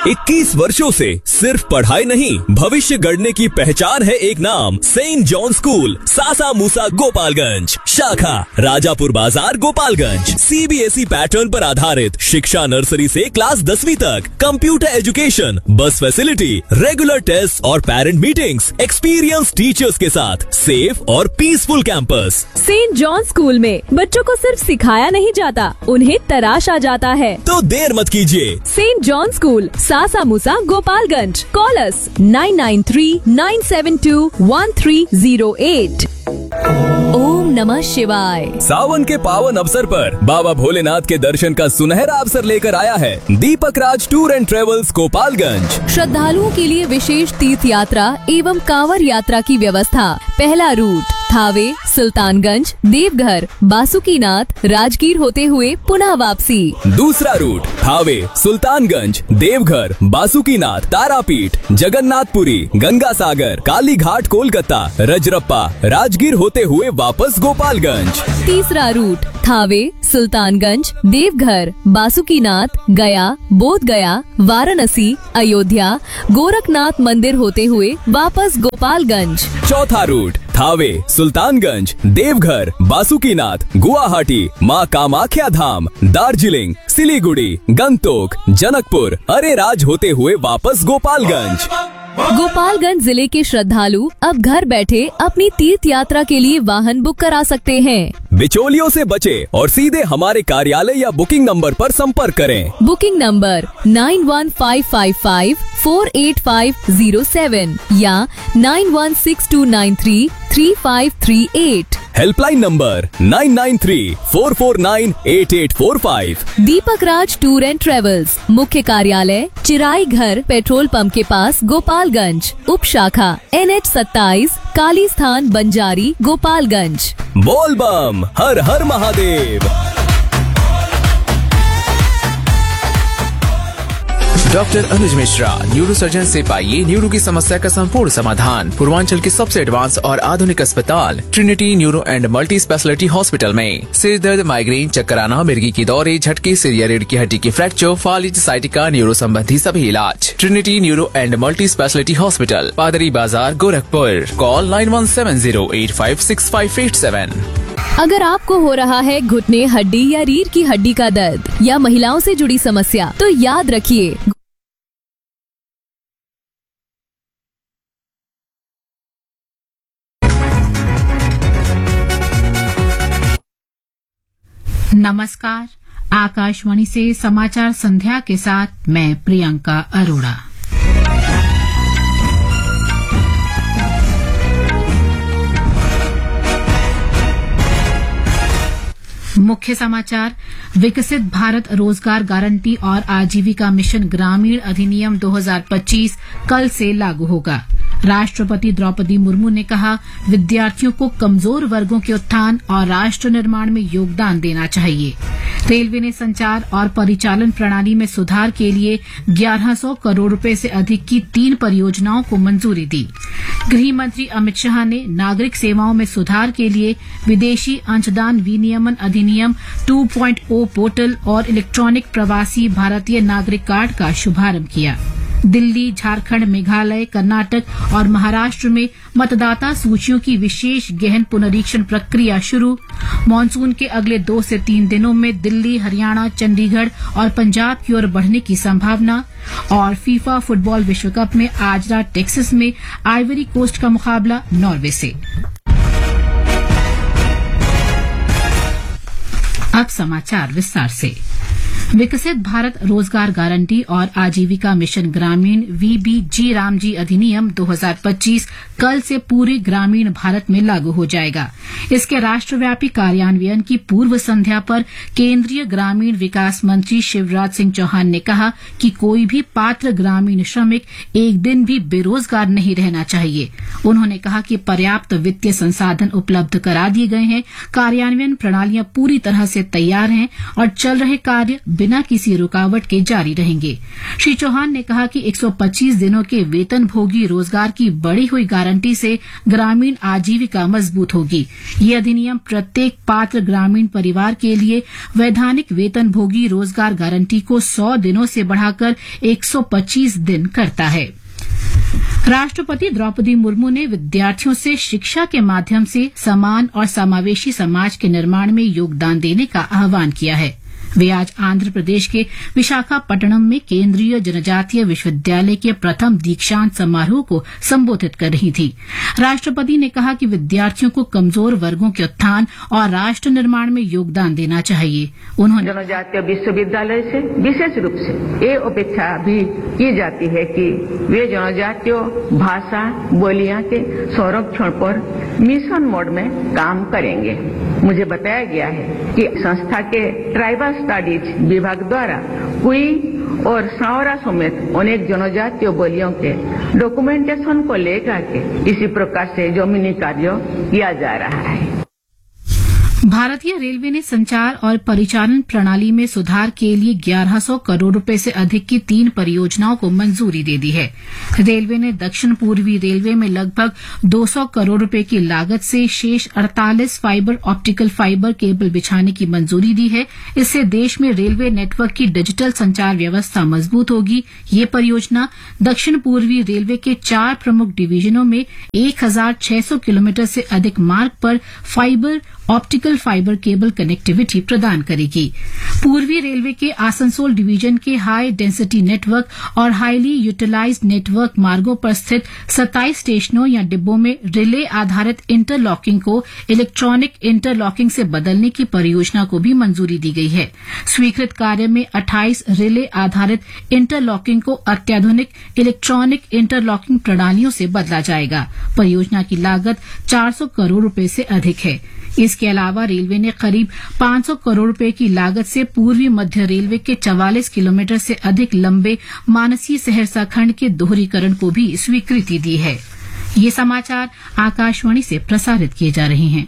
21 वर्षों से सिर्फ पढ़ाई नहीं, भविष्य गढ़ने की पहचान है एक नाम, सेंट जॉन स्कूल, सासा मूसा गोपालगंज, शाखा राजापुर बाजार गोपालगंज। CBSE पैटर्न पर आधारित शिक्षा, नर्सरी से क्लास 10वीं तक, कंप्यूटर एजुकेशन, बस फैसिलिटी, रेगुलर टेस्ट और पेरेंट मीटिंग्स, एक्सपीरियंस टीचर्स के साथ सेफ और peaceful campus. Saint John school में बच्चों को सिर्फ सिखाया नहीं जाता, उन्हें तराशा जाता है। तो देर मत कीजिए। सेंट जॉन स्कूल, सासा मूसा गोपालगंज। कॉल अस 9939721308। ओम नमः शिवाय। सावन के पावन अवसर पर बाबा भोलेनाथ के दर्शन का सुनहरा अवसर लेकर आया है दीपक राज टूर एंड ट्रेवल्स गोपालगंज। श्रद्धालुओं के लिए विशेष तीर्थ यात्रा एवं कांवर यात्रा की व्यवस्था। पहला रूट थावे, सुल्तानगंज, देवघर, बासुकीनाथ, राजगीर होते हुए पुनः वापसी। दूसरा रूट थावे, सुल्तानगंज, देवघर, बासुकीनाथ, तारापीठ, जगन्नाथपुरी, गंगा सागर, काली घाट, कोलकाता, रजरप्पा, राजगीर होते हुए वापस गोपालगंज। तीसरा रूट थावे, सुल्तानगंज, देवघर, बासुकीनाथ, गया, बोध गया, वाराणसी, अयोध्या, गोरखनाथ मंदिर होते हुए वापस गोपालगंज। चौथा रूट थावे, सुल्तानगंज, देवघर, बासुकीनाथ, गुवाहाटी, माँ कामाख्या धाम, दार्जिलिंग, सिलीगुड़ी, गंगटोक, जनकपुर, अरेराज होते हुए वापस गोपालगंज। गोपालगंज जिले के श्रद्धालु अब घर बैठे अपनी तीर्थ यात्रा के लिए वाहन बुक करा सकते हैं। बिचौलियों से बचे और सीधे हमारे कार्यालय या बुकिंग नंबर पर संपर्क करें। बुकिंग नंबर 9155548507 या 9162933538। Helpline number 9934498845। Deepak Raj tour and travels, मुख्य कार्यालय चिराई घर, पेट्रोल पंप के पास, गोपालगंज। उप शाखा NH27, काली स्थान, बंजारी, गोपालगंज। बोल बम, हर हर महादेव। डॉक्टर अनुज मिश्रा, न्यूरो सर्जन से पाइए न्यूरो की समस्या का संपूर्ण समाधान पूर्वांचल के सबसे एडवांस और आधुनिक अस्पताल Trinity neuro and multi speciality hospital में। सिर दर्द, माइग्रेन, चक्कर आना, मिर्गी की दौरे, झटके, सिर या रीढ़ की हड्डी की फ्रैक्चर, फालिज, साइटिका, न्यूरो संबंधी सभी इलाज। Trinity neuro and multi speciality hospital, पादरी बाजार, गोरखपुर। कॉल 9170856587। अगर आपको हो रहा है घुटने, हड्डी या रीढ़ की हड्डी का दर्द या महिलाओं से जुड़ी समस्या, तो याद रखिए नमस्कार। आकाशवाणी से समाचार संध्या के साथ मैं प्रियंका अरोड़ा। मुख्य समाचार। विकसित भारत रोजगार गारंटी और आजीविका मिशन ग्रामीण अधिनियम 2025 कल से लागू होगा। राष्ट्रपति द्रौपदी मुर्मू ने कहा, विद्यार्थियों को कमजोर वर्गों के उत्थान और राष्ट्र निर्माण में योगदान देना चाहिए। रेलवे ने संचार और परिचालन प्रणाली में सुधार के लिए 1100 करोड़ रुपए से अधिक की 3 परियोजनाओं को मंजूरी दी। गृह मंत्री अमित शाह ने नागरिक सेवाओं में सुधार के लिए विदेशी अंशदान विनियमन अधिनियम 2.0 पोर्टल और इलेक्ट्रॉनिक प्रवासी भारतीय नागरिक कार्ड का शुभारंभ किया। दिल्ली, झारखंड, मेघालय, कर्नाटक और महाराष्ट्र में मतदाता सूचियों की विशेष गहन पुनरीक्षण प्रक्रिया शुरू। मानसून के अगले 2 से 3 दिनों में दिल्ली, हरियाणा, चंडीगढ़ और पंजाब की ओर बढ़ने की संभावना। और फीफा फुटबॉल विश्व कप में आज रात टेक्सास में आइवरी कोस्ट का मुकाबला नॉर्वे से। अब समाचार विस्तार से। विकसित भारत रोजगार गारंटी और आजीविका मिशन ग्रामीण VBG रामजी अधिनियम 2025 कल से पूरे ग्रामीण भारत में लागू हो जाएगा। इसके राष्ट्रव्यापी कार्यान्वयन की पूर्व संध्या पर केंद्रीय ग्रामीण विकास मंत्री शिवराज सिंह चौहान ने कहा कि कोई भी पात्र ग्रामीण श्रमिक एक दिन भी बेरोजगार नहीं रहना चाहिए। उन्होंने कहा कि पर्याप्त वित्तीय संसाधन उपलब्ध करा दिए गए हैं, कार्यान्वयन प्रणालियां पूरी तरह से तैयार हैं और चल रहे कार्य बिना किसी रुकावट के जारी रहेंगे। श्री चौहान ने कहा कि 125 दिनों के वेतनभोगी रोजगार की बढ़ी हुई गारंटी से ग्रामीण आजीविका मजबूत होगी। ये अधिनियम प्रत्येक पात्र ग्रामीण परिवार के लिए वैधानिक वेतनभोगी रोजगार गारंटी को 100 दिनों से बढ़ाकर 125 दिन करता है। राष्ट्रपति द्रौपदी मुर्मू ने विद्यार्थियों से शिक्षा के माध्यम से समान और समावेशी समाज के निर्माण में योगदान देने का आह्वान किया है। वे आज आंध्र प्रदेश के विशाखापट्टनम में केंद्रीय जनजातीय विश्वविद्यालय के प्रथम दीक्षांत समारोह को संबोधित कर रही थी। राष्ट्रपति ने कहा कि विद्यार्थियों को कमजोर वर्गों के उत्थान और राष्ट्र निर्माण में योगदान देना चाहिए। उन्होंने जनजातीय विश्वविद्यालय से विशेष रूप से ये अपेक्षा भी की जाती है कि वे जनजातीय भाषा बोलियां के संरक्षण पर मिशन मोड में काम करेंगे। मुझे बताया गया है कि संस्था के ट्राइबल स्टडीज विभाग द्वारा कुई और सावरा समेत अनेक जनजातीय बोलियों के डॉक्यूमेंटेशन को लेकर के इसी प्रकार से जमीनी कार्य किया जा रहा है। भारतीय रेलवे ने संचार और परिचालन प्रणाली में सुधार के लिए 1100 करोड़ रुपए से अधिक की 3 परियोजनाओं को मंजूरी दे दी है। रेलवे ने दक्षिण पूर्वी रेलवे में लगभग 200 करोड़ रुपए की लागत से शेष 48 फाइबर ऑप्टिकल फाइबर केबल बिछाने की मंजूरी दी है। इससे देश में रेलवे नेटवर्क की डिजिटल संचार व्यवस्था मजबूत होगी। ये परियोजना दक्षिण पूर्वी रेलवे के 4 प्रमुख डिवीजनों में 1600 किलोमीटर से अधिक मार्ग पर fibre optical fibre cable connectivity प्रदान करेगी। पूर्वी रेलवे के आसनसोल डिवीजन के हाई डेंसिटी नेटवर्क और हाईली यूटिलाइज्ड नेटवर्क मार्गों पर स्थित 27 स्टेशनों या डिब्बों में रिले आधारित इंटरलॉकिंग को इलेक्ट्रॉनिक इंटरलॉकिंग से बदलने की परियोजना को भी मंजूरी दी गई है। स्वीकृत कार्य में 28 रिले आधारित इंटरलॉकिंग को अत्याधुनिक इलेक्ट्रॉनिक इंटरलॉकिंग प्रणालियों से बदला जाएगा। परियोजना की लागत 400 करोड़ रुपए से अधिक है। इसके अलावा रेलवे ने करीब 500 करोड़ रुपए की लागत से पूर्वी मध्य रेलवे के 44 किलोमीटर से अधिक लंबे मानसी सहरसा खंड के दोहरीकरण को भी स्वीकृति दी है। ये समाचार आकाशवाणी से प्रसारित किए जा रहे हैं।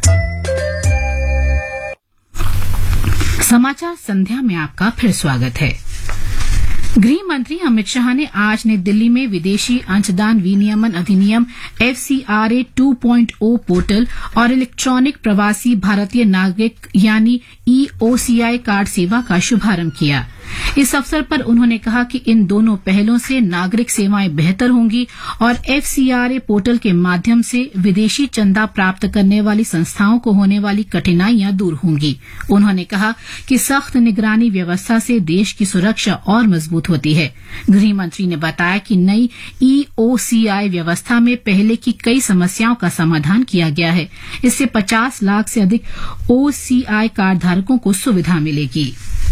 समाचार संध्या में आपका फिर स्वागत है। गृह मंत्री अमित शाह ने आज नई दिल्ली में विदेशी अंशदान विनियमन अधिनियम FCRA 2.0 पोर्टल और इलेक्ट्रॉनिक प्रवासी भारतीय नागरिक यानी EOCI कार्ड सेवा का शुभारंभ किया। इस अवसर पर उन्होंने कहा कि इन दोनों पहलों से नागरिक सेवाएं बेहतर होंगी और FCRA पोर्टल के माध्यम से विदेशी चंदा प्राप्त करने वाली संस्थाओं को होने वाली कठिनाइयां दूर होंगी। उन्होंने कहा कि सख्त निगरानी व्यवस्था से देश की सुरक्षा और मजबूत होती है। गृह मंत्री ने बताया कि नई EOCI व्यवस्था में पहले की कई समस्याओं का समाधान किया गया है। इससे 50 लाख से अधिक OCI कार्ड धारकों को सुविधा मिलेगी।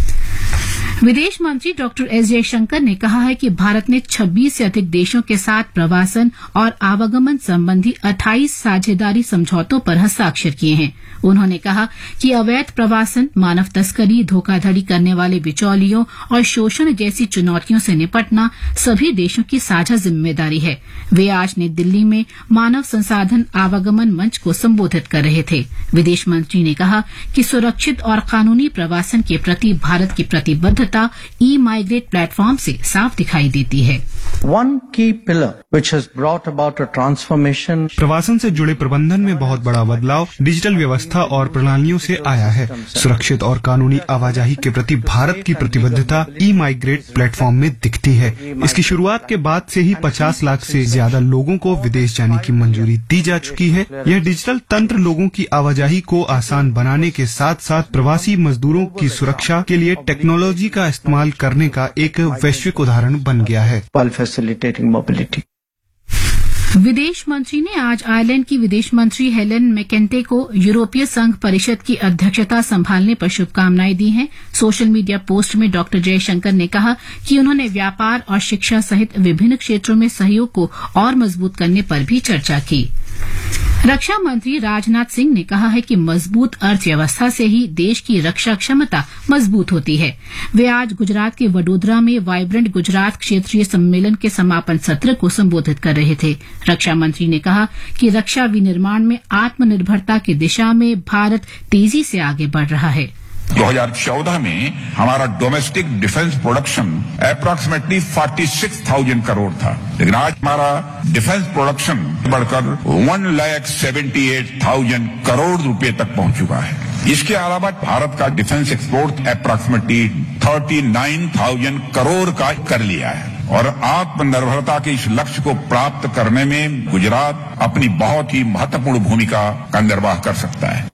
विदेश मंत्री डॉक्टर एस जयशंकर ने कहा है कि भारत ने 26 से अधिक देशों के साथ प्रवासन और आवागमन संबंधी 28 साझेदारी समझौतों पर हस्ताक्षर किए हैं। उन्होंने कहा कि अवैध प्रवासन, मानव तस्करी, धोखाधड़ी करने वाले बिचौलियों और शोषण जैसी चुनौतियों से निपटना सभी देशों की साझा जिम्मेदारी है। वे आज नई दिल्ली में मानव संसाधन आवागमन मंच को संबोधित कर रहे थे। विदेश मंत्री ने कहा कि सुरक्षित और कानूनी प्रवासन के प्रति भारत की प्रतिबद्धता ई-माइग्रेट प्लेटफॉर्म से साफ दिखाई देती है। One key pillar which has brought about a transformation प्रवासन से जुड़े प्रबंधन में बहुत बड़ा बदलाव डिजिटल व्यवस्था और प्रणालियों से आया है। सुरक्षित और कानूनी आवाजाही के प्रति भारत की प्रतिबद्धता ई-माइग्रेट प्लेटफॉर्म में दिखती है। इसकी शुरुआत के बाद से ही 50 लाख से ज्यादा लोगों को विदेश जाने की मंजूरी दी जा चुकी है। यह डिजिटल तंत्र लोगों की आवाजाही को आसान बनाने के साथ साथ प्रवासी मजदूरों की सुरक्षा के लिए टेक्नोलॉजी का इस्तेमाल करने का एक वैश्विक उदाहरण बन गया है। facilitating mobility. विदेश मंत्री ने आज आयरलैंड की विदेश मंत्री हेलेन मैकेंटे को यूरोपीय संघ परिषद की अध्यक्षता संभालने पर शुभकामनाएं दी हैं। सोशल मीडिया पोस्ट में डॉक्टर जयशंकर ने कहा कि उन्होंने व्यापार और शिक्षा सहित विभिन्न क्षेत्रों में सहयोग को और मजबूत करने पर भी चर्चा की। रक्षा मंत्री राजनाथ सिंह ने कहा है कि मजबूत अर्थव्यवस्था से ही देश की रक्षा क्षमता मजबूत होती है। वे आज गुजरात के वडोदरा में वाइब्रेंट गुजरात क्षेत्रीय सम्मेलन के समापन सत्र को संबोधित कर रहे थे। रक्षा मंत्री ने कहा कि रक्षा विनिर्माण में आत्मनिर्भरता की दिशा में भारत तेजी से आगे बढ़ रहा है। 2014 में हमारा domestic defence production approximately 46,000 crore था, लेकिन आज हमारा डिफेंस प्रोडक्शन बढ़कर 1,78,000 करोड़ रुपए तक पहुंच चुका है। इसके अलावा भारत का डिफेंस एक्सपोर्ट अप्रॉक्सीमेटली 39,000 करोड़ का कर लिया है और आत्मनिर्भरता के इस लक्ष्य को प्राप्त करने में गुजरात अपनी बहुत ही महत्वपूर्ण भूमिका का निर्वाह कर सकता है।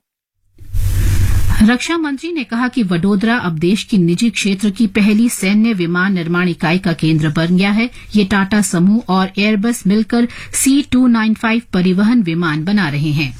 रक्षा मंत्री ने कहा कि वडोदरा अब देश की निजी क्षेत्र की पहली सैन्य विमान निर्माण इकाई का केंद्र बन गया है। ये टाटा समूह और एयरबस मिलकर C295 परिवहन विमान बना रहे हैं।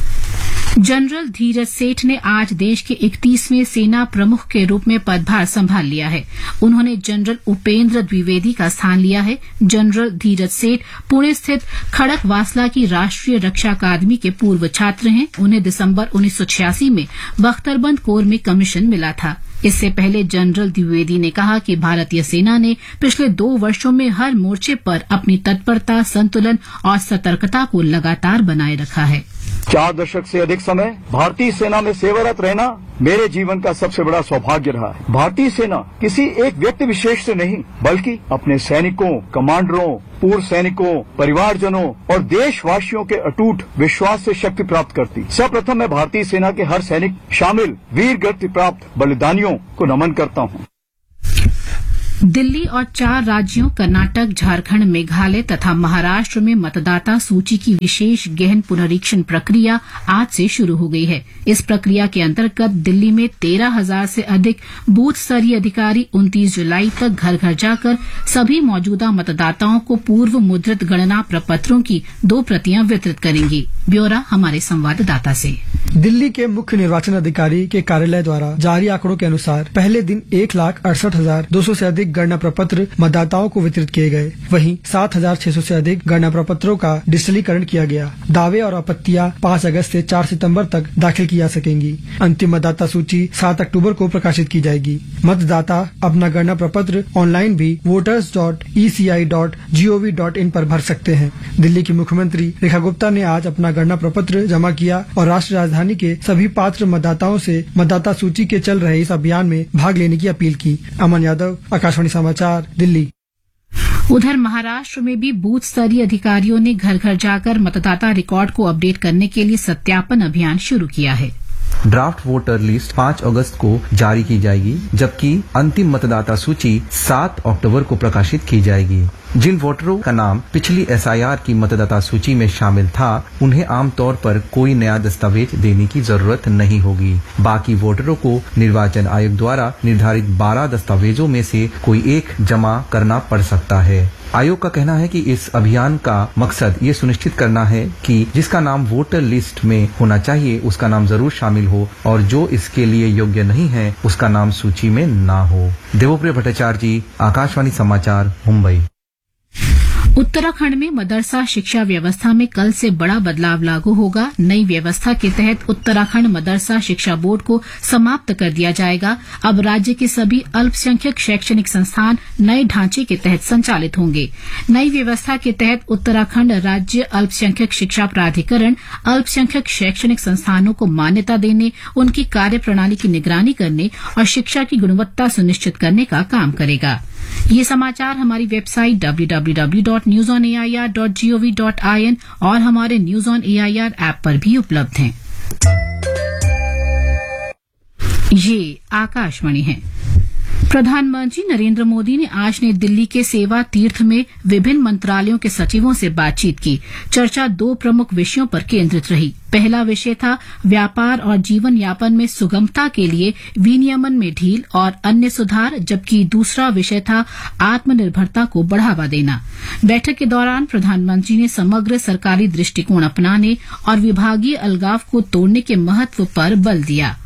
जनरल धीरज सेठ ने आज देश के 31वें सेना प्रमुख के रूप में पदभार संभाल लिया है। उन्होंने जनरल उपेंद्र द्विवेदी का स्थान लिया है। जनरल धीरज सेठ पुणे स्थित खड़क वासला की राष्ट्रीय रक्षा अकादमी के पूर्व छात्र हैं। उन्हें दिसंबर 1986 में बख्तरबंद कोर में कमीशन मिला था। इससे पहले जनरल द्विवेदी ने कहा कि भारतीय सेना ने पिछले 2 वर्षों में हर मोर्चे पर अपनी तत्परता, संतुलन और सतर्कता को लगातार बनाए रखा है। 4 दशक से अधिक समय भारतीय सेना में सेवारत रहना मेरे जीवन का सबसे बड़ा सौभाग्य रहा है। भारतीय सेना किसी एक व्यक्ति विशेष से नहीं, बल्कि अपने सैनिकों, कमांडरों, पूर्व सैनिकों, परिवारजनों और देशवासियों के अटूट विश्वास से शक्ति प्राप्त करती। सर्वप्रथम मैं भारतीय सेना के हर सैनिक शामिल वीर गति प्राप्त बलिदानियों को नमन करता हूँ। दिल्ली और 4 राज्यों कर्नाटक, झारखंड, मेघालय तथा महाराष्ट्र में मतदाता सूची की विशेष गहन पुनरीक्षण प्रक्रिया आज से शुरू हो गई है। इस प्रक्रिया के अंतर्गत दिल्ली में 13,000 से अधिक बूथ स्तरीय अधिकारी 29 जुलाई तक घर घर जाकर सभी मौजूदा मतदाताओं को पूर्व मुद्रित गणना प्रपत्रों की 2 प्रतियां वितरित करेंगी। ब्यौरा हमारे संवाददाता से। दिल्ली के मुख्य निर्वाचन अधिकारी के कार्यालय द्वारा जारी आंकड़ों के अनुसार पहले दिन 1,68,200 से अधिक गणना प्रपत्र मतदाताओं को वितरित किए गए। वहीं 7,600 से अधिक गणना प्रपत्रों का डिजिटलीकरण किया गया। दावे और आपत्तियां 5 अगस्त से 4 सितंबर तक दाखिल की जा सकेंगी। अंतिम मतदाता सूची 7 अक्टूबर को प्रकाशित की जाएगी। मतदाता अपना गणना प्रपत्र ऑनलाइन भी voters.eci.gov.in पर भर सकते हैं। दिल्ली की मुख्यमंत्री रेखा गुप्ता ने आज अपना गणना प्रपत्र जमा किया और राष्ट्रीय राजधानी के सभी पात्र मतदाताओं से मतदाता सूची के चल रहे इस अभियान में भाग लेने की अपील की। अमन यादव, आकाशवाणी समाचार, दिल्ली। उधर महाराष्ट्र में भी बूथ स्तरीय अधिकारियों ने घर घर जाकर मतदाता रिकॉर्ड को अपडेट करने के लिए सत्यापन अभियान शुरू किया है। ड्राफ्ट वोटर लिस्ट 5 अगस्त को जारी की जाएगी, जबकि अंतिम मतदाता सूची 7 अक्टूबर को प्रकाशित की जाएगी। जिन वोटरों का नाम पिछली SIR की मतदाता सूची में शामिल था, उन्हें आमतौर पर कोई नया दस्तावेज देने की जरूरत नहीं होगी। बाकी वोटरों को निर्वाचन आयोग द्वारा निर्धारित 12 दस्तावेजों में से कोई एक जमा करना पड़ सकता है। आयोग का कहना है कि इस अभियान का मकसद ये सुनिश्चित करना है कि जिसका नाम वोटर लिस्ट में होना चाहिए उसका नाम जरूर शामिल हो और जो इसके लिए योग्य नहीं है उसका नाम सूची में ना हो। देवप्रिय भट्टाचार्य जी, आकाशवाणी समाचार, मुंबई। उत्तराखंड में मदरसा शिक्षा व्यवस्था में कल से बड़ा बदलाव लागू होगा। नई व्यवस्था के तहत उत्तराखंड मदरसा शिक्षा बोर्ड को समाप्त कर दिया जाएगा। अब राज्य के सभी अल्पसंख्यक शैक्षणिक संस्थान नए ढांचे के तहत संचालित होंगे। नई व्यवस्था के तहत उत्तराखंड राज्य अल्पसंख्यक शिक्षा प्राधिकरण अल्पसंख्यक शैक्षणिक संस्थानों को मान्यता देने, उनकी कार्यप्रणाली की निगरानी करने और शिक्षा की गुणवत्ता सुनिश्चित करने का काम करेगा। ये समाचार हमारी वेबसाइट www.newsonair.gov.in और हमारे न्यूज ऑन AIR ऐप पर भी उपलब्ध हैं। ये आकाशवाणी है। प्रधानमंत्री नरेंद्र मोदी ने आज नई दिल्ली के सेवा तीर्थ में विभिन्न मंत्रालयों के सचिवों से बातचीत की। चर्चा 2 प्रमुख विषयों पर केंद्रित रही। पहला विषय था व्यापार और जीवन यापन में सुगमता के लिए विनियमन में ढील और अन्य सुधार, जबकि दूसरा विषय था आत्मनिर्भरता को बढ़ावा देना। बैठक के दौरान प्रधानमंत्री ने समग्र सरकारी दृष्टिकोण अपनाने और विभागीय अलगाव को तोड़ने के महत्व पर बल दिया।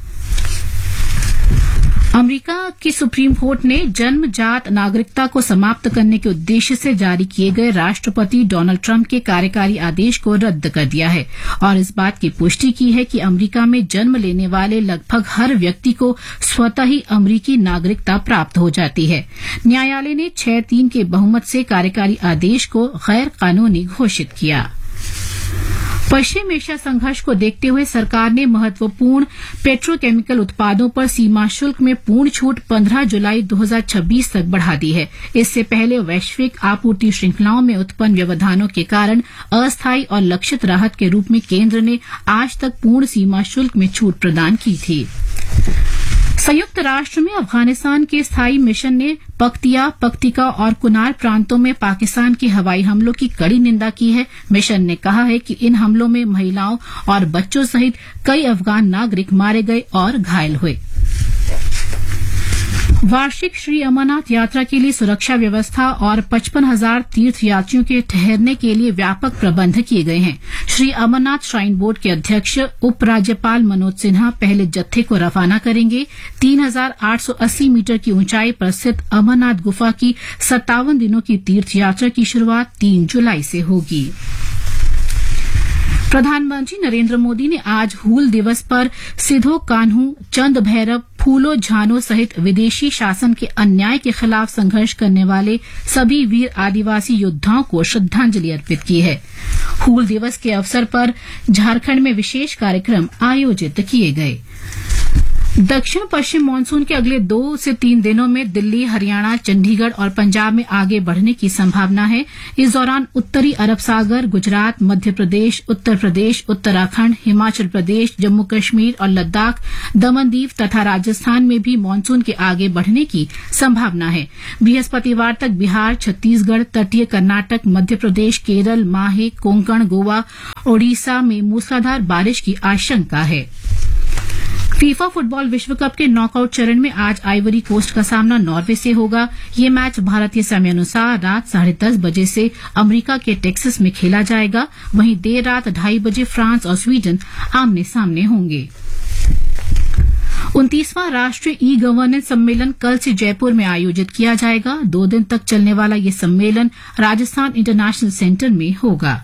अमेरिका की सुप्रीम कोर्ट ने जन्मजात नागरिकता को समाप्त करने के उद्देश्य से जारी किए गए राष्ट्रपति डोनाल्ड ट्रंप के कार्यकारी आदेश को रद्द कर दिया है और इस बात की पुष्टि की है कि अमेरिका में जन्म लेने वाले लगभग हर व्यक्ति को स्वतः ही अमेरिकी नागरिकता प्राप्त हो जाती है। न्यायालय ने 6-3 के बहुमत से कार्यकारी आदेश को गैर कानूनी घोषित किया। पश्चिम एशिया संघर्ष को देखते हुए सरकार ने महत्वपूर्ण पेट्रोकेमिकल उत्पादों पर सीमा शुल्क में पूर्ण छूट 15 जुलाई 2026 तक बढ़ा दी है। इससे पहले वैश्विक आपूर्ति श्रृंखलाओं में उत्पन्न व्यवधानों के कारण अस्थायी और लक्षित राहत के रूप में केंद्र ने आज तक पूर्ण सीमा शुल्क में छूट प्रदान की थी। संयुक्त राष्ट्र में अफगानिस्तान के स्थायी मिशन ने पख्तिया, पख्तिका और कुनार प्रांतों में पाकिस्तान के हवाई हमलों की कड़ी निंदा की है। मिशन ने कहा है कि इन हमलों में महिलाओं और बच्चों सहित कई अफगान नागरिक मारे गए और घायल हुए। वार्षिक श्री अमरनाथ यात्रा के लिए सुरक्षा व्यवस्था और 55,000 तीर्थयात्रियों के ठहरने के लिए व्यापक प्रबंध किए गए हैं। श्री अमरनाथ श्राइन बोर्ड के अध्यक्ष उपराज्यपाल मनोज सिन्हा पहले जत्थे को रवाना करेंगे। 3,880 मीटर की ऊंचाई पर स्थित अमरनाथ गुफा की 57 दिनों की तीर्थ यात्रा की शुरुआत 3 जुलाई से होगी। प्रधानमंत्री नरेंद्र मोदी ने आज हूल दिवस पर सिधो कान्हू, चंद भैरव, फूलो झानो सहित विदेशी शासन के अन्याय के खिलाफ संघर्ष करने वाले सभी वीर आदिवासी योद्धाओं को श्रद्धांजलि अर्पित की है। हूल दिवस के अवसर पर झारखंड में विशेष कार्यक्रम आयोजित किए गए। दक्षिण पश्चिम मानसून के अगले 2 से 3 दिनों में दिल्ली, हरियाणा, चंडीगढ़ और पंजाब में आगे बढ़ने की संभावना है। इस दौरान उत्तरी अरब सागर, गुजरात, मध्य प्रदेश, उत्तर प्रदेश, उत्तराखंड, हिमाचल प्रदेश, जम्मू कश्मीर और लद्दाख, दमन-दीव तथा राजस्थान में भी मानसून के आगे बढ़ने की संभावना है। बृहस्पतिवार तक बिहार, छत्तीसगढ़, तटीय कर्नाटक, मध्य प्रदेश, केरल, माहे, कोंकण, गोवा, ओडिशा में मूसलाधार बारिश की आशंका है। फीफा फुटबॉल विश्व कप के नॉकआउट चरण में आज आइवरी कोस्ट का सामना नॉर्वे से होगा। ये मैच भारतीय समय अनुसार रात 10:30 बजे से अमेरिका के टेक्सास में खेला जाएगा। वहीं देर रात 2:30 बजे फ्रांस और स्वीडन आमने सामने होंगे। 29वां राष्ट्रीय ई गवर्नेंस सम्मेलन कल से जयपुर में आयोजित किया जाएगा। 2 दिन तक चलने वाला ये सम्मेलन राजस्थान इंटरनेशनल सेंटर में होगा।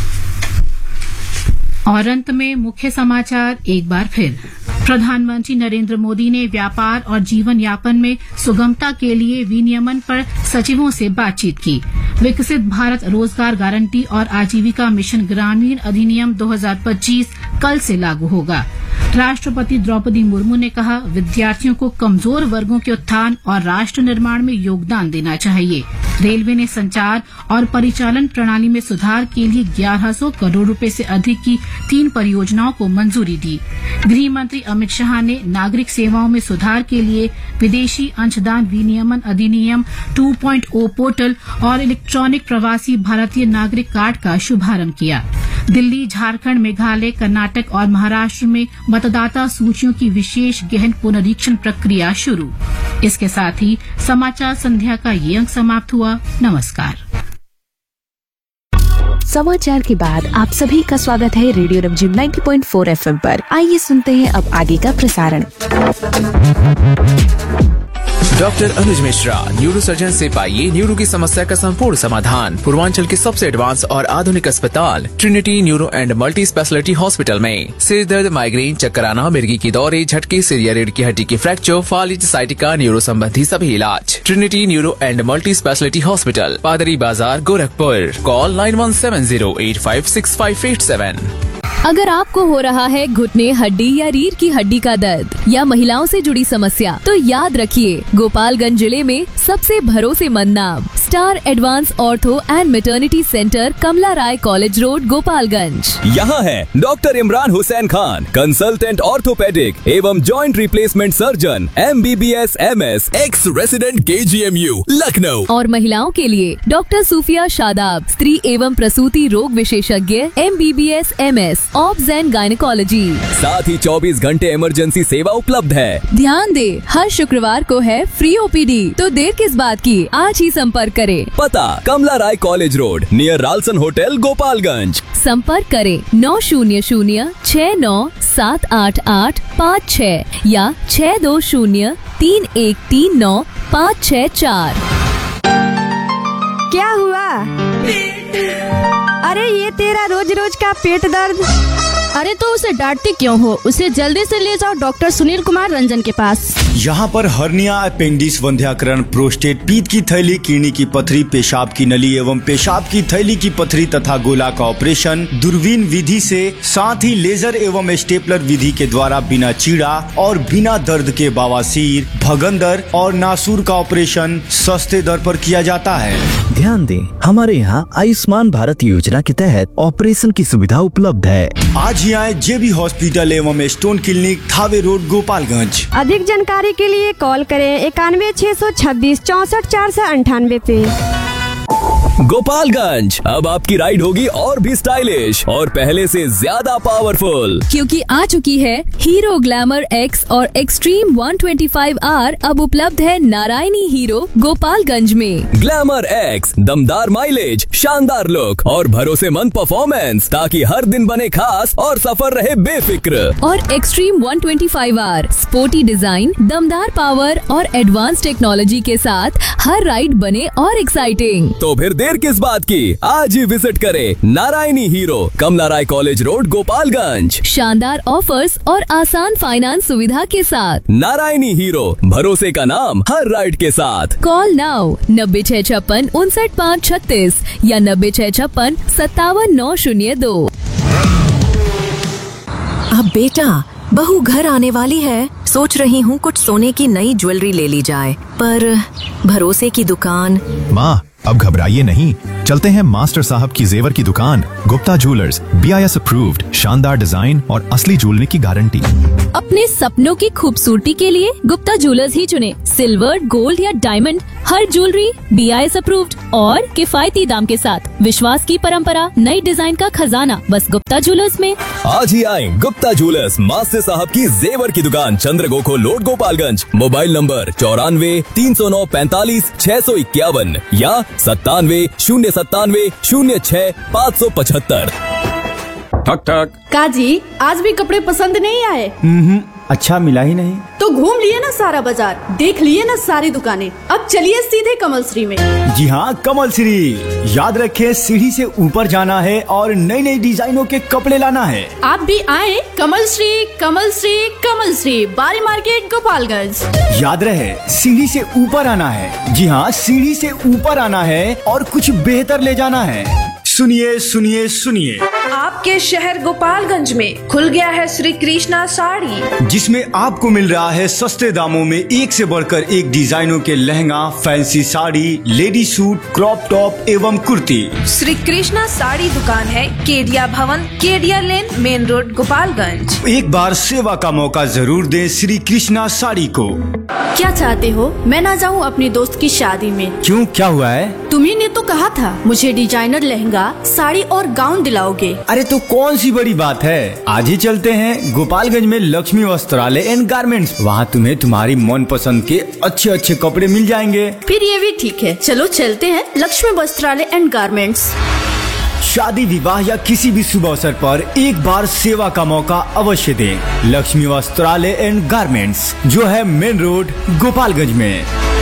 और अंत में मुख्य समाचार एक बार फिर। प्रधानमंत्री नरेंद्र मोदी ने व्यापार और जीवन यापन में सुगमता के लिए विनियमन पर सचिवों से बातचीत की। विकसित भारत रोजगार गारंटी और आजीविका मिशन ग्रामीण अधिनियम 2025 कल से लागू होगा। राष्ट्रपति द्रौपदी मुर्मू ने कहा, विद्यार्थियों को कमजोर वर्गों के उत्थान और राष्ट्र निर्माण में योगदान देना चाहिए। रेलवे ने संचार और परिचालन प्रणाली में सुधार के लिए 1100 करोड़ रुपए से अधिक की 3 परियोजनाओं को मंजूरी दी। गृह मंत्री अमित शाह ने नागरिक सेवाओं में सुधार के लिए विदेशी अंशदान विनियमन अधिनियम 2.0 पोर्टल और इलेक्ट्रॉनिक प्रवासी भारतीय नागरिक कार्ड का शुभारंभ किया। दिल्ली, झारखंड, मेघालय, कर्नाटक और महाराष्ट्र में मतदाता सूचियों की विशेष गहन पुनरीक्षण प्रक्रिया शुरू। इसके साथ ही समाचार संध्या का ये अंक समाप्त हुआ। नमस्कार। समाचार के बाद आप सभी का स्वागत है रेडियो रमझिम 90.4 FM पर। आइए सुनते हैं अब आगे का प्रसारण। डॉक्टर अनुज मिश्रा, न्यूरो सर्जन से पाइए न्यूरो की समस्या का संपूर्ण समाधान। पूर्वांचल के सबसे एडवांस और आधुनिक अस्पताल Trinity neuro and multi speciality hospital में सिर दर्द, माइग्रेन, चक्कर आना, मिर्गी की दौरे, झटके, सिर या रीढ़ की हड्डी की फ्रैक्चर, फालिज, साइटिका, न्यूरो संबंधी सभी इलाज। Trinity neuro and multi speciality hospital, पादरी बाजार, गोरखपुर। कॉल 9170856587। अगर आपको हो रहा है घुटने, हड्डी या रीढ़ की हड्डी का दर्द या महिलाओं से जुड़ी समस्या, तो याद रखिए, गोपालगंज जिले में सबसे भरोसेमंद नाम star advance ortho and maternity centre, Kamala Rai college road, Gopalganj. यहाँ है doctor Imran Hussain Khan, consultant orthopaedic एवं joint replacement surgeon, MBBS MS, x resident KGMU Lucknow. और महिलाओं के लिए डॉक्टर सूफिया शादाब, स्त्री एवं प्रसूति रोग विशेषज्ञ, MBBS MS, obs and gynaecology. साथ ही 24 घंटे इमरजेंसी सेवा उपलब्ध है। ध्यान दे, हर शुक्रवार को है फ्री OPD, तो देर किस बात की, आज ही संपर्क करें। पता, कमला राय college road, near Ralson hotel, Gopalganj. संपर्क करें 900-69-78856 या 620-3139-564। क्या हुआ? अरे ये तेरा रोज रोज का पेट दर्द, अरे तो उसे डांटते क्यों हो? उसे जल्दी से ले जाओ डॉक्टर सुनील कुमार रंजन के पास। यहाँ पर हर्निया, अपेंडिक्स, वंध्याकरण, प्रोस्टेट, पीत की थैली, किडनी की पथरी, पेशाब की नली एवं पेशाब की थैली की पथरी तथा गोला का ऑपरेशन दूरबीन विधि से, साथ ही लेजर एवं स्टेपलर विधि के द्वारा बिना चीड़ा और बिना दर्द के बवासीर, भगंदर और नासूर का ऑपरेशन सस्ते दर पर किया जाता है। ध्यान दें, हमारे यहाँ आयुष्मान भारत योजना के तहत ऑपरेशन की सुविधा उपलब्ध है। आज ही आए JB हॉस्पिटल एवं stone clinic, Thawe road, Gopalganj. अधिक जानकारी के लिए कॉल करें 91 626 64 498 पे। गोपालगंज, अब आपकी राइड होगी और भी स्टाइलिश और पहले से ज्यादा पावरफुल, क्योंकि आ चुकी है हीरो ग्लैमर X और एक्सट्रीम 125R। अब उपलब्ध है नारायणी हीरो गोपालगंज में। ग्लैमर X, दमदार माइलेज, शानदार लुक और भरोसेमंद परफॉर्मेंस, ताकि हर दिन बने खास और सफर रहे बेफिक्र। और एक्सट्रीम 125R, स्पोर्टी डिजाइन, दमदार पावर और एडवांस टेक्नोलॉजी के साथ हर राइड बने और एक्साइटिंग। तो फिर देर किस बात की, आज ही विजिट करें नारायणी हीरो, कमला राय कॉलेज रोड, गोपालगंज। शानदार ऑफर्स और आसान फाइनेंस सुविधा के साथ। नारायणी हीरो, भरोसे का नाम हर राइड के साथ। कॉल नाउ 9656 59536 या 9656 57902। अब बेटा, बहू घर आने वाली है, सोच रही हूँ कुछ सोने की नई ज्वेलरी ले ली जाए, पर भरोसे की दुकान। माँ, अब घबराइए नहीं, चलते हैं मास्टर साहब की जेवर की दुकान, गुप्ता ज्वेलर्स, BIS अप्रूव्ड, शानदार डिजाइन और असली ज्वेलरी की गारंटी। अपने सपनों की खूबसूरती के लिए गुप्ता ज्वेलर्स ही चुने। सिल्वर, गोल्ड या डायमंड, हर ज्वेलरी BIS अप्रूव्ड और किफायती दाम के साथ। विश्वास की परंपरा, नई डिजाइन का खजाना, बस गुप्ता ज्वेलर्स में। आज ही आए गुप्ता ज्वेलर्स, मास्टर साहब की जेवर की दुकान, चंद्रगोखो रोड, गोपालगंज। मोबाइल नंबर 94 309 45 651 या 97 097 06 575। ठक ठक। काजी, आज भी कपड़े पसंद नहीं आए? अच्छा मिला ही नहीं। तो घूम लिए ना सारा बाजार, देख लिए ना सारी दुकानें, अब चलिए सीधे कमल श्री में। जी हाँ, कमल श्री। याद रखें, सीढ़ी से ऊपर जाना है और नई नई डिजाइनों के कपड़े लाना है। आप भी आए कमल श्री, कमल श्री, कमल श्री, बारी मार्केट, गोपालगंज। याद रहे, सीढ़ी से ऊपर आना है। जी हाँ, सीढ़ी से ऊपर आना है और कुछ बेहतर ले जाना है। सुनिए सुनिए सुनिए, आपके शहर गोपालगंज में खुल गया है श्री कृष्णा साड़ी, जिसमें आपको मिल रहा है सस्ते दामों में एक से बढ़कर एक डिजाइनों के lehenga, fancy sari, lady suit, crop top एवं कुर्ती। श्री कृष्णा साड़ी दुकान है केडिया भवन, केडिया लेन, मेन रोड, गोपालगंज। एक बार सेवा का मौका जरूर दें श्री कृष्णा साड़ी को। क्या चाहते हो, मैं ना जाऊँ अपनी दोस्त की शादी में? क्यों, क्या हुआ है? तुम्ही ने तो कहा था मुझे डिजाइनर लहंगा, साड़ी और गाउन दिलाओगे। अरे तो कौन सी बड़ी बात है, आज ही चलते हैं गोपालगंज में लक्ष्मी वस्त्रालय एंड गारमेंट्स। वहाँ तुम्हें तुम्हारी मनपसंद के अच्छे अच्छे कपड़े मिल जाएंगे। फिर ये भी ठीक है, चलो चलते हैं लक्ष्मी वस्त्रालय एंड गारमेंट्स। शादी, विवाह या किसी भी शुभ अवसर पर एक बार सेवा का मौका अवश्य दें। लक्ष्मी वस्त्रालय एंड गारमेंट्स, जो है मेन रोड, गोपालगंज में।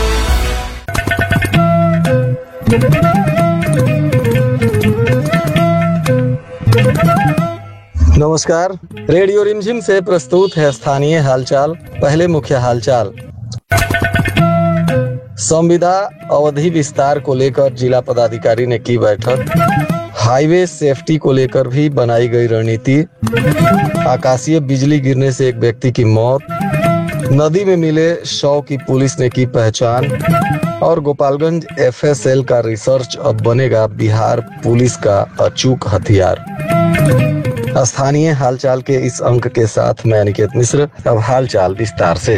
नमस्कार, रेडियो रिमझिम से प्रस्तुत है स्थानीय हालचाल। पहले मुख्य हालचाल। संविदा अवधि विस्तार को लेकर जिला पदाधिकारी ने की बैठक। हाईवे सेफ्टी को लेकर भी बनाई गई रणनीति। आकाशीय बिजली गिरने से एक व्यक्ति की मौत। नदी में मिले शव की पुलिस ने की पहचान। और गोपालगंज FSL का रिसर्च अब बनेगा बिहार पुलिस का अचूक हथियार। स्थानीय हालचाल के इस अंक के साथ मैं अनिकेत मिश्र। अब हालचाल विस्तार से।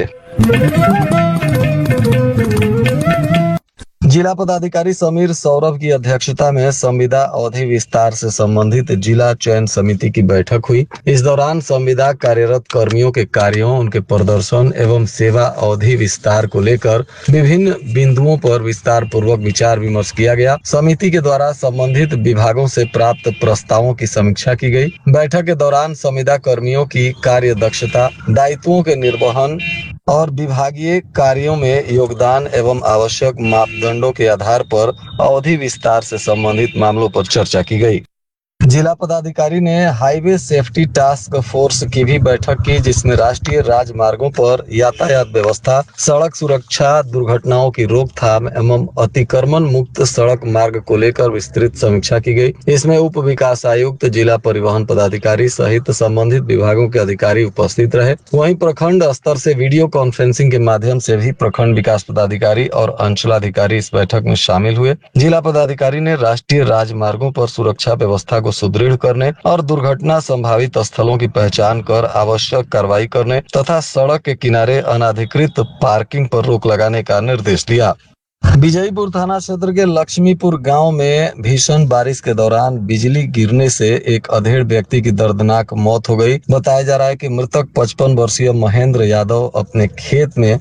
जिला पदाधिकारी समीर सौरभ की अध्यक्षता में संविदा अवधि विस्तार से संबंधित जिला चयन समिति की बैठक हुई। इस दौरान संविदा कार्यरत कर्मियों के कार्यों, उनके प्रदर्शन एवं सेवा अवधि विस्तार को लेकर विभिन्न बिंदुओं पर विस्तार पूर्वक विचार विमर्श किया गया। समिति के द्वारा संबंधित विभागों से प्राप्त प्रस्तावों की समीक्षा की गई। बैठक के दौरान संविदा कर्मियों की कार्य दक्षता, दायित्वों के निर्वहन और विभागीय कार्यों में योगदान एवं आवश्यक मापदंडों के आधार पर अवधि विस्तार से संबंधित मामलों पर चर्चा की गई। जिला पदाधिकारी ने हाईवे सेफ्टी टास्क फोर्स की भी बैठक की, जिसमें राष्ट्रीय राजमार्गों पर यातायात व्यवस्था, सड़क सुरक्षा, दुर्घटनाओं की रोकथाम एवं अतिक्रमण मुक्त सड़क मार्ग को लेकर विस्तृत समीक्षा की गई। इसमें उप विकास आयुक्त, जिला परिवहन पदाधिकारी सहित संबंधित विभागों के अधिकारी उपस्थित रहे। वहीं प्रखंड स्तर से वीडियो कॉन्फ्रेंसिंग के माध्यम से भी प्रखंड विकास पदाधिकारी और अंचलाधिकारी इस बैठक में शामिल हुए। जिला पदाधिकारी ने राष्ट्रीय राजमार्गों पर सुरक्षा व्यवस्था को सुदृढ़ करने और दुर्घटना संभावित स्थलों की पहचान कर आवश्यक कार्रवाई करने तथा सड़क के किनारे अनाधिकृत पार्किंग पर रोक लगाने का निर्देश दिया। विजयपुर थाना क्षेत्र के लक्ष्मीपुर गांव में भीषण बारिश के दौरान बिजली गिरने से एक अधेड़ व्यक्ति की दर्दनाक मौत हो गई। बताया जा रहा है कि मृतक 55 वर्षीय महेंद्र यादव अपने खेत में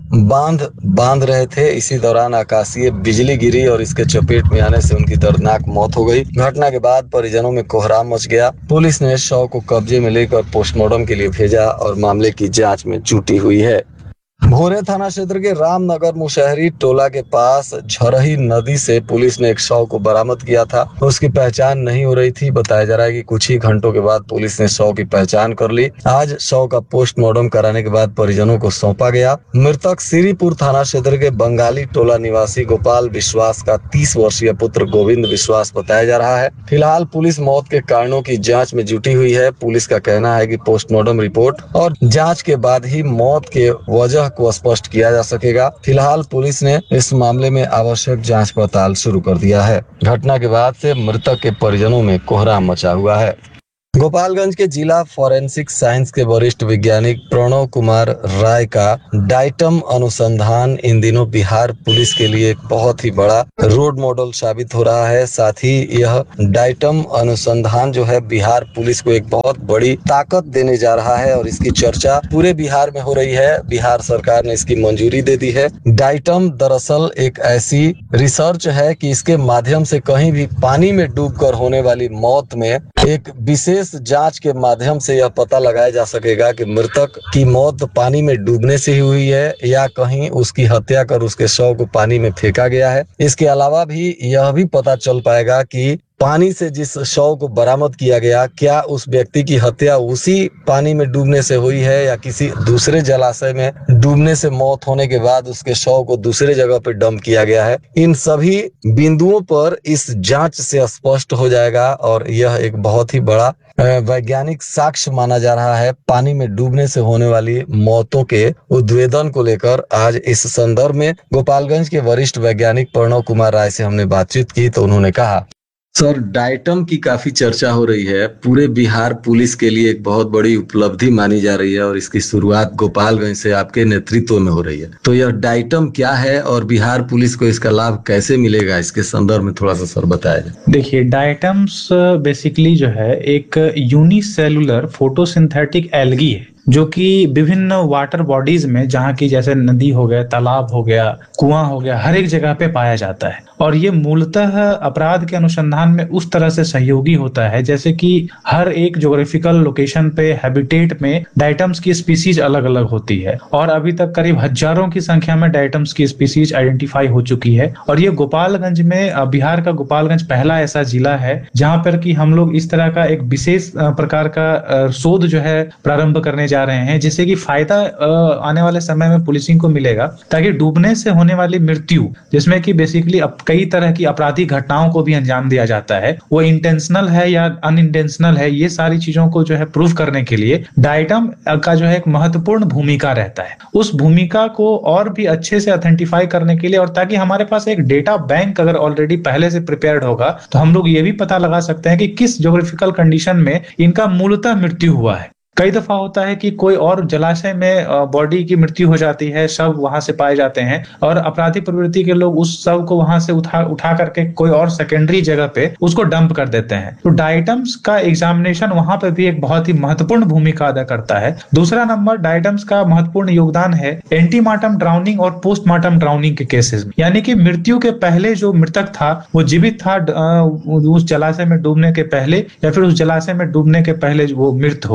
बांध रहे थे। इसी दौरान आकाशीय बिजली गिरी और इसके चपेट में आने से उनकी दर्दनाक मौत हो गई। घटना के बाद परिजनों में कोहराम मच गया। पुलिस ने शव को कब्जे में लेकर पोस्टमार्टम के लिए भेजा और मामले की जाँच में जुटी हुई है। भोरे थाना क्षेत्र के रामनगर मुशहरी टोला के पास झरही नदी से पुलिस ने एक शव को बरामद किया था। उसकी पहचान नहीं हो रही थी। बताया जा रहा है कि कुछ ही घंटों के बाद पुलिस ने शव की पहचान कर ली। आज शव का पोस्टमार्टम कराने के बाद परिजनों को सौंपा गया। मृतक श्रीपुर थाना क्षेत्र के बंगाली टोला निवासी गोपाल विश्वास का 30 वर्षीय पुत्र गोविंद विश्वास बताया जा रहा है। फिलहाल पुलिस मौत के कारणों की जाँच में जुटी हुई है। पुलिस का कहना है कि पोस्टमार्टम रिपोर्ट और जाँच के बाद ही मौत के वजह को स्पष्ट किया जा सकेगा। फिलहाल पुलिस ने इस मामले में आवश्यक जांच पड़ताल शुरू कर दिया है। घटना के बाद से मृतक के परिजनों में कोहराम मचा हुआ है। गोपालगंज के जिला फॉरेंसिक साइंस के वरिष्ठ वैज्ञानिक प्रणव कुमार राय का डाइटम अनुसंधान इन दिनों बिहार पुलिस के लिए एक बहुत ही बड़ा रोड मॉडल साबित हो रहा है। साथ ही यह डाइटम अनुसंधान जो है बिहार पुलिस को एक बहुत बड़ी ताकत देने जा रहा है और इसकी चर्चा पूरे बिहार में हो रही है। बिहार सरकार ने इसकी मंजूरी दे दी है। डाइटम दरअसल एक ऐसी रिसर्च है कि इसके माध्यम से कहीं भी पानी में डूबकर होने वाली मौत में एक विशेष जांच के माध्यम से यह पता लगाया जा सकेगा कि मृतक की मौत पानी में डूबने से ही हुई है या कहीं उसकी हत्या कर उसके शव को पानी में फेंका गया है। इसके अलावा भी यह भी पता चल पाएगा कि पानी से जिस शव को बरामद किया गया, क्या उस व्यक्ति की हत्या उसी पानी में डूबने से हुई है या किसी दूसरे जलाशय में डूबने से मौत होने के बाद उसके शव को दूसरे जगह पर डंप किया गया है। इन सभी बिंदुओं पर इस जांच से स्पष्ट हो जाएगा और यह एक बहुत ही बड़ा वैज्ञानिक साक्ष्य माना जा रहा है। पानी में डूबने से होने वाली मौतों के उद्भेदन को लेकर आज इस संदर्भ में गोपालगंज के वरिष्ठ वैज्ञानिक प्रणव कुमार राय से हमने बातचीत की तो उन्होंने कहा, सर, डाइटम की काफी चर्चा हो रही है। पूरे बिहार पुलिस के लिए एक बहुत बड़ी उपलब्धि मानी जा रही है और इसकी शुरुआत गोपालगंज से आपके नेतृत्व में हो रही है। तो यह डाइटम क्या है और बिहार पुलिस को इसका लाभ कैसे मिलेगा, इसके संदर्भ में थोड़ा सा सर बताया जाए। देखिए, डाइटम्स बेसिकली जो है एक यूनिसेलुलर फोटोसिंथेटिक एल्गी है जो कि विभिन्न वाटर बॉडीज में, जहाँ की जैसे नदी हो गया, तालाब हो गया, कुआं हो गया, हर एक जगह पे पाया जाता है। और ये मूलतः अपराध के अनुसंधान में उस तरह से सहयोगी होता है जैसे कि हर एक ज्योग्राफिकल लोकेशन पे, हैबिटेट में डाइटम्स की स्पीसीज अलग अलग होती है और अभी तक करीब हजारों की संख्या में डाइटम्स की स्पीसीज आइडेंटिफाई हो चुकी है। और ये गोपालगंज में, बिहार का गोपालगंज पहला ऐसा जिला है जहाँ पर कि हम लोग इस तरह का एक विशेष प्रकार का शोध जो है प्रारंभ करने जा रहे हैं, जिससे कि फायदा आने वाले समय में पुलिसिंग को मिलेगा, ताकि डूबने से होने वाली मृत्यु, जिसमें कि बेसिकली कई तरह की आपराधिक घटनाओं को भी अंजाम दिया जाता है, वो इंटेंशनल है या अनइंटेंशनल है, ये सारी चीजों को जो है प्रूव करने के लिए डाइटम का जो है एक महत्वपूर्ण भूमिका रहता है। उस भूमिका को और भी अच्छे से ऑथेंटिफाई करने के लिए, और ताकि हमारे पास एक डेटा बैंक अगर ऑलरेडी पहले से प्रिपेयर्ड होगा तो हम लोग ये भी पता लगा सकते हैं कि किस ज्योग्राफिकल कंडीशन में इनका मूलतः मृत्यु हुआ है। कई दफा होता है कि कोई और जलाशय में बॉडी की मृत्यु हो जाती है, शव वहां से पाए जाते हैं और अपराधी प्रवृत्ति के लोग उस शव को वहां से उठा करके कोई और सेकेंडरी जगह पे उसको डंप कर देते हैं। तो डाइटम्स का एग्जामिनेशन वहां पे भी एक बहुत ही महत्वपूर्ण भूमिका अदा करता है। दूसरा नंबर, डाइटम्स का महत्वपूर्ण योगदान है एंटीमार्टम ड्राउनिंग और पोस्टमार्टम ड्राउनिंग के केसेस में, यानी कि मृत्यु के पहले जो मृतक था वो जीवित था उस जलाशय में डूबने के पहले या फिर उस जलाशय में डूबने के पहले वो मृत हो गया था।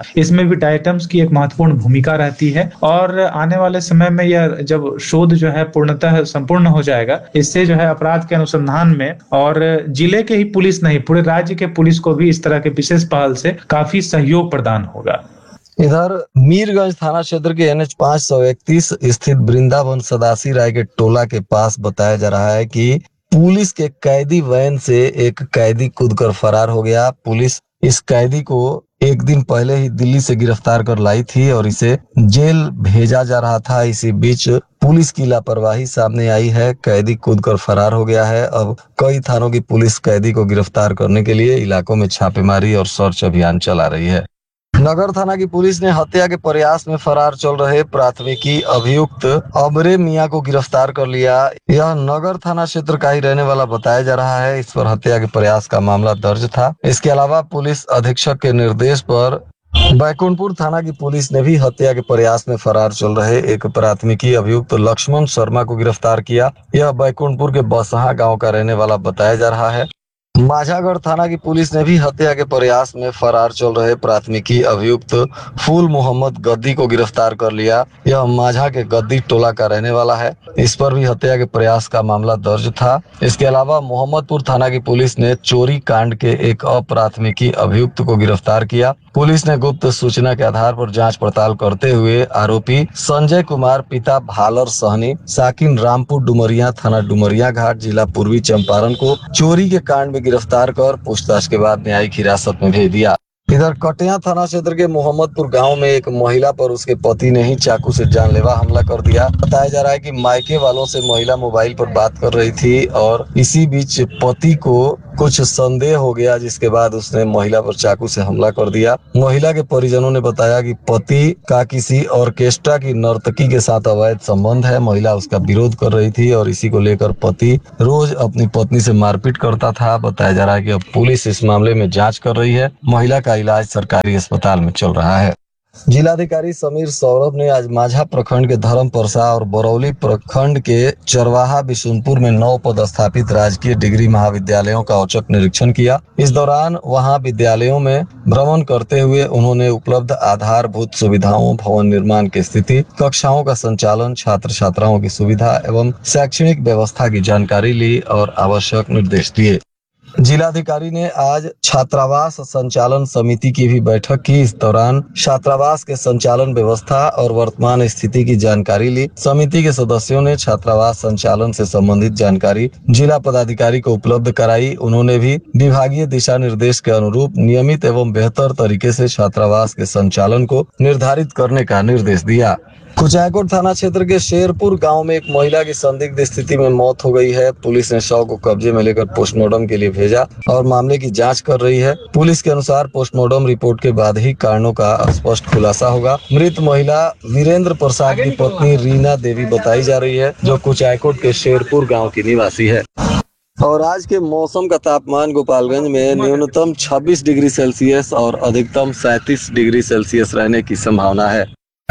इसमें भी डायटम्स की एक महत्वपूर्ण भूमिका रहती है और आने वाले समय में यह जब शोध जो है पूर्णतः संपूर्ण हो जाएगा, इससे जो है अपराध के अनुसंधान में और जिले के ही पुलिस नहीं पूरे राज्य के पुलिस को भी इस तरह के विशेष पहल से काफी सहयोग प्रदान होगा। इधर मीरगंज थाना क्षेत्र के NH 531 स्थित वृंदावन सदासी राय के टोला के पास बताया जा रहा है कि पुलिस के कैदी वैन से एक कैदी कूदकर फरार हो गया। पुलिस इस कैदी को एक दिन पहले ही दिल्ली से गिरफ्तार कर लाई थी और इसे जेल भेजा जा रहा था। इसी बीच पुलिस की लापरवाही सामने आई है, कैदी कूदकर फरार हो गया है। अब कई थानों की पुलिस कैदी को गिरफ्तार करने के लिए इलाकों में छापेमारी और सर्च अभियान चला रही है। नगर थाना की पुलिस ने हत्या के प्रयास में फरार चल रहे प्राथमिकी अभियुक्त अबरे मियां को गिरफ्तार कर लिया। यह नगर थाना क्षेत्र का ही रहने वाला बताया जा रहा है। इस पर हत्या के प्रयास का मामला दर्ज था। इसके अलावा पुलिस अधीक्षक के निर्देश पर बैकुंठपुर थाना की पुलिस ने भी हत्या के प्रयास में फरार चल रहे एक प्राथमिकी अभियुक्त लक्ष्मण शर्मा को गिरफ्तार किया। यह बैकुंठपुर के बसहा गाँव का रहने वाला बताया जा रहा है। माझागढ़ थाना की पुलिस ने भी हत्या के प्रयास में फरार चल रहे प्राथमिकी अभियुक्त फूल मोहम्मद गद्दी को गिरफ्तार कर लिया। यह माझा के गद्दी टोला का रहने वाला है। इस पर भी हत्या के प्रयास का मामला दर्ज था। इसके अलावा मोहम्मदपुर थाना की पुलिस ने चोरी कांड के एक अप्राथमिकी अभियुक्त को गिरफ्तार किया। पुलिस ने गुप्त सूचना के आधार पर जांच पड़ताल करते हुए आरोपी संजय कुमार पिता भालर सहनी साकिन रामपुर डुमरिया थाना डुमरिया घाट जिला पूर्वी चंपारण को चोरी के कांड में गिरफ्तार कर पूछताछ के बाद न्यायिक हिरासत में भेज दिया। इधर कटिया थाना क्षेत्र के मोहम्मदपुर गांव में एक महिला पर उसके पति ने ही चाकू से जानलेवा हमला कर दिया। बताया जा रहा है कि मायके वालों से महिला मोबाइल पर बात कर रही थी और इसी बीच पति को कुछ संदेह हो गया, जिसके बाद उसने महिला पर चाकू से हमला कर दिया। महिला के परिजनों ने बताया कि पति का किसी ऑर्केस्ट्रा की नर्तकी के साथ अवैध संबंध है। महिला उसका विरोध कर रही थी और इसी को लेकर पति रोज अपनी पत्नी से मारपीट करता था। बताया जा रहा है कि अब पुलिस इस मामले में जांच कर रही है। महिला का इलाज सरकारी अस्पताल में चल रहा है। जिलाधिकारी समीर सौरभ ने आज माझा प्रखंड के धर्मपरसा और बरौली प्रखंड के चरवाहा बिशुनपुर में 9 पदस्थापित राजकीय डिग्री महाविद्यालयों का औचक निरीक्षण किया। इस दौरान वहां विद्यालयों में भ्रमण करते हुए उन्होंने उपलब्ध आधारभूत सुविधाओं, भवन निर्माण की स्थिति, कक्षाओं का संचालन, छात्र छात्राओं की सुविधा एवं शैक्षणिक व्यवस्था की जानकारी ली और आवश्यक निर्देश दिए। जिलाधिकारी ने आज छात्रावास संचालन समिति की भी बैठक की। इस दौरान छात्रावास के संचालन व्यवस्था और वर्तमान स्थिति की जानकारी ली। समिति के सदस्यों ने छात्रावास संचालन से संबंधित जानकारी जिला पदाधिकारी को उपलब्ध कराई। उन्होंने भी विभागीय दिशा निर्देश के अनुरूप नियमित एवं बेहतर तरीके से छात्रावास के संचालन को निर्धारित करने का निर्देश दिया। कुचायकोट थाना क्षेत्र के शेरपुर गांव में एक महिला की संदिग्ध स्थिति में मौत हो गई है। पुलिस ने शव को कब्जे में लेकर पोस्टमार्टम के लिए भेजा और मामले की जांच कर रही है। पुलिस के अनुसार पोस्टमार्टम रिपोर्ट के बाद ही कारणों का स्पष्ट खुलासा होगा। मृत महिला वीरेंद्र प्रसाद की पत्नी रीना देवी बताई जा रही है, जो कुचायकोट के शेरपुर गाँव की निवासी है। और आज के मौसम का तापमान गोपालगंज में न्यूनतम 26 डिग्री सेल्सियस और अधिकतम 37 डिग्री सेल्सियस रहने की संभावना है।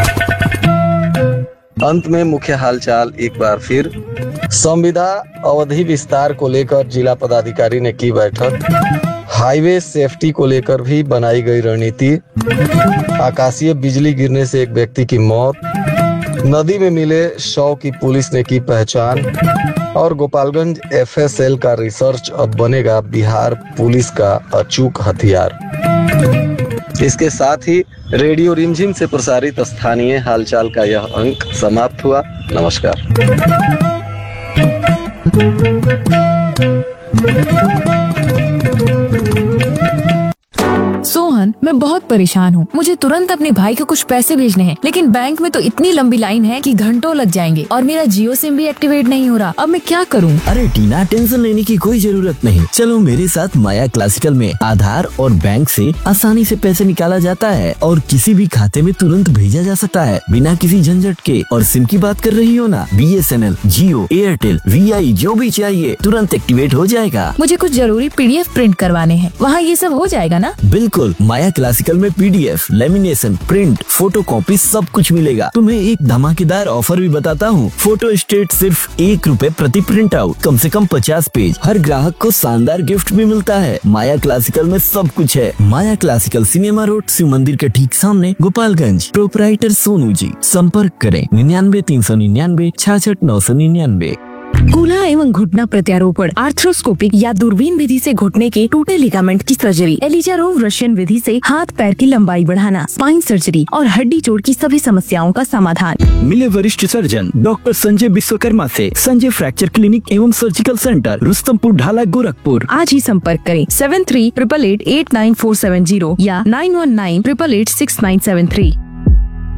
अंत में मुख्य हालचाल एक बार फिर। संविदा अवधि विस्तार को लेकर जिला पदाधिकारी ने की बैठक। हाईवे सेफ्टी को लेकर भी बनाई गई रणनीति। आकाशीय बिजली गिरने से एक व्यक्ति की मौत। नदी में मिले शव की पुलिस ने की पहचान। और गोपालगंज FSL का रिसर्च अब बनेगा बिहार पुलिस का अचूक हथियार। इसके साथ ही रेडियो रिमझिम से प्रसारित स्थानीय हालचाल का यह अंक समाप्त हुआ। नमस्कार। सोहन, मैं बहुत परेशान हूँ। मुझे तुरंत अपने भाई को कुछ पैसे भेजने हैं, लेकिन बैंक में तो इतनी लंबी लाइन है कि घंटों लग जाएंगे और मेरा जियो सिम भी एक्टिवेट नहीं हो रहा। अब मैं क्या करूँ? अरे टीना, टेंशन लेने की कोई जरूरत नहीं। चलो मेरे साथ माया क्लासिकल में आधार और बैंक से आसानी से पैसे निकाला जाता है और किसी भी खाते में तुरंत भेजा जा सकता है बिना किसी झंझट के। और सिम की बात कर रही हो ना, BSNL, जियो, एयरटेल, VI जो भी चाहिए तुरंत एक्टिवेट हो जाएगा। मुझे कुछ जरूरी PDF प्रिंट करवाने हैं, वहाँ ये सब हो जाएगा ना? बिल्कुल, माया क्लासिकल में PDF, लेमिनेशन, प्रिंट, फोटोकॉपी सब कुछ मिलेगा। तुम्हें एक धमाकेदार ऑफर भी बताता हूँ। फोटो स्टेट सिर्फ ₹1 प्रति प्रिंट आउट, कम से कम 50 पेज। हर ग्राहक को शानदार गिफ्ट भी मिलता है। माया क्लासिकल में सब कुछ है। माया क्लासिकल, सिनेमा रोड, शिव मंदिर के ठीक सामने, गोपालगंज। प्रोपराइटर सोनू जी। संपर्क करें 99 399 66 999। कूल्हा एवं घुटना प्रत्यारोपण, आर्थ्रोस्कोपिक या दूरबीन विधि से घुटने के टूटे लिगामेंट की सर्जरी, एलिजारोव रशियन विधि से हाथ पैर की लंबाई बढ़ाना, स्पाइन सर्जरी और हड्डी जोड़ की सभी समस्याओं का समाधान। मिले वरिष्ठ सर्जन डॉक्टर संजय विश्वकर्मा से। संजय फ्रैक्चर क्लिनिक एवं सर्जिकल सेंटर, रुस्तमपुर ढाला, गोरखपुर। आज ही संपर्क करें 7388888947 या 9198886973।